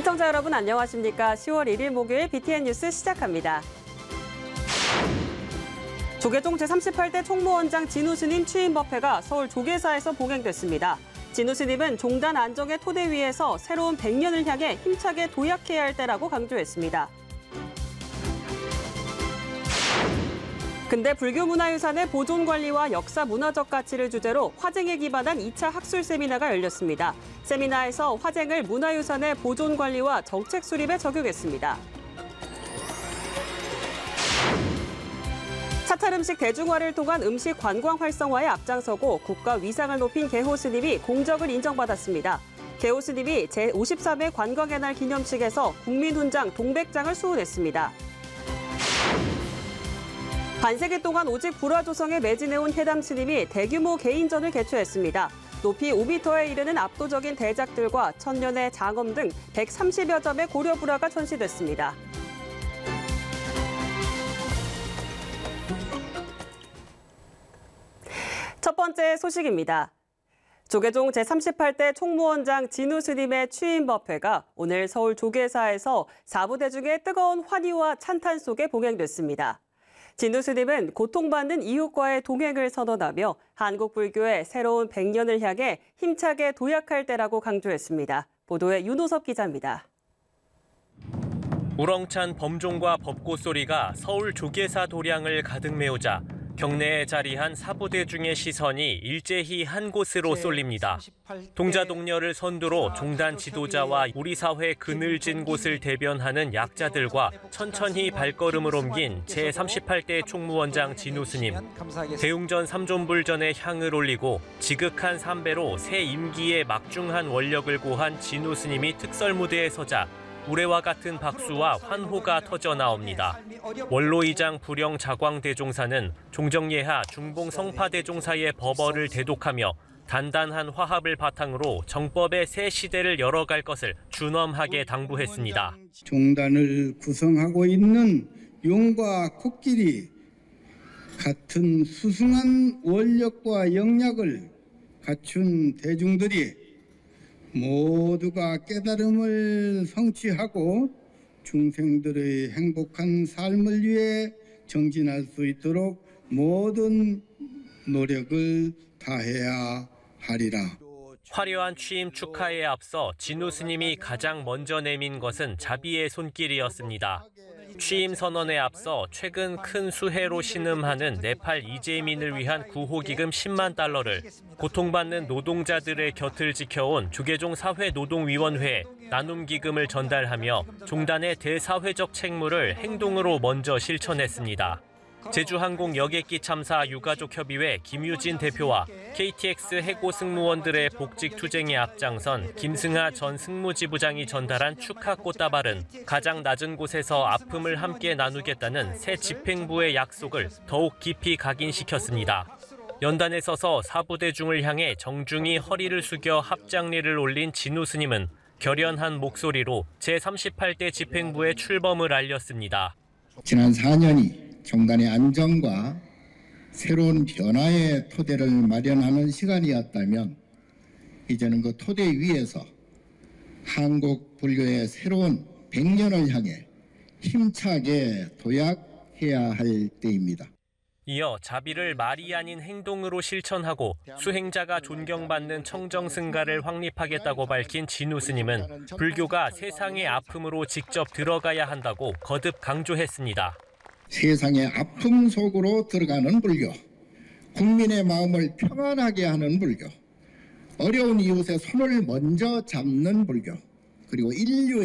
시청자 여러분 안녕하십니까? 10월 1일 목요일 BTN 뉴스 시작합니다. 조계종 제38대 총무원장 진우 스님 취임 법회가 서울 조계사에서 봉행됐습니다. 진우 스님은 종단 안정의 토대 위에서 새로운 100년을 향해 힘차게 도약해야 할 때라고 강조했습니다. 근대 불교 문화유산의 보존 관리와 역사 문화적 가치를 주제로 화쟁에 기반한 2차 학술 세미나가 열렸습니다. 세미나에서 화쟁을 문화유산의 보존 관리와 정책 수립에 적용했습니다. 사찰 음식 대중화를 통한 음식 관광 활성화에 앞장서고 국가 위상을 높인 개호 스님이 공적을 인정받았습니다. 개호 스님이 제53회 관광의 날 기념식에서 국민훈장 동백장을 수훈했습니다. 반세기 동안 오직 불화조성에 매진해온 해담 스님이 대규모 개인전을 개최했습니다. 높이 5m에 이르는 압도적인 대작들과 천년의 장엄 등 130여 점의 고려 불화가 전시됐습니다. 첫 번째 소식입니다. 조계종 제38대 총무원장 진우 스님의 취임 법회가 오늘 서울 조계사에서 4부대중의 뜨거운 환희와 찬탄 속에 봉행됐습니다. 진우 스님은 고통받는 이웃과의 동행을 선언하며 한국 불교의 새로운 100년을 향해 힘차게 도약할 때라고 강조했습니다. 보도에 윤호섭 기자입니다. 우렁찬 범종과 법고 소리가 서울 조계사 도량을 가득 메우자 경내에 자리한 사부대중의 시선이 일제히 한 곳으로 쏠립니다. 동자동녀를 선두로 종단 지도자와 우리 사회 그늘진 곳을 대변하는 약자들과 천천히 발걸음을 옮긴 제38대 총무원장 진우 스님. 대웅전 삼존불전에 향을 올리고 지극한 삼배로 새 임기에 막중한 원력을 고한 진우 스님이 특설 무대에 서자 우레와 같은 박수와 환호가 터져 나옵니다. 원로이장 부령 자광대종사는 종정예하 중봉 성파대종사의 법어를 대독하며 단단한 화합을 바탕으로 정법의 새 시대를 열어갈 것을 준엄하게 당부했습니다. 종단을 구성하고 있는 용과 코끼리 같은 수승한 원력과 영약을 갖춘 대중들이 모두가 깨달음을 성취하고 중생들의 행복한 삶을 위해 정진할 수 있도록 모든 노력을 다해야 하리라. 화려한 취임 축하에 앞서 진우 스님이 가장 먼저 내민 것은 자비의 손길이었습니다. 취임 선언에 앞서 최근 큰 수해로 신음하는 네팔 이재민을 위한 구호기금 10만 달러를 고통받는 노동자들의 곁을 지켜온 조계종 사회노동위원회에 나눔기금을 전달하며 종단의 대사회적 책무를 행동으로 먼저 실천했습니다. 제주항공 여객기 참사 유가족협의회 김유진 대표와 KTX 해고 승무원들의 복직 투쟁에 앞장선 김승하 전 승무지부장이 전달한 축하 꽃다발은 가장 낮은 곳에서 아픔을 함께 나누겠다는 새 집행부의 약속을 더욱 깊이 각인시켰습니다. 연단에 서서 사부대중을 향해 정중히 허리를 숙여 합장리를 올린 진우 스님은 결연한 목소리로 제38대 집행부의 출범을 알렸습니다. 지난 4년이 종단의 안정과 새로운 변화의 토대를 마련하는 시간이었다면 이제는 그 토대 위에서 한국 불교의 새로운 100년을 향해 힘차게 도약해야 할 때입니다. 이어 자비를 말이 아닌 행동으로 실천하고 수행자가 존경받는 청정승가를 확립하겠다고 밝힌 진우 스님은 불교가 세상의 아픔으로 직접 들어가야 한다고 거듭 강조했습니다. 세상의 아픔 속으로 들어가는 불교, 국민의 마음을 평안하게 하는 불교, 어려운 이웃의 손을 먼저 잡는 불교, 그리고 인류의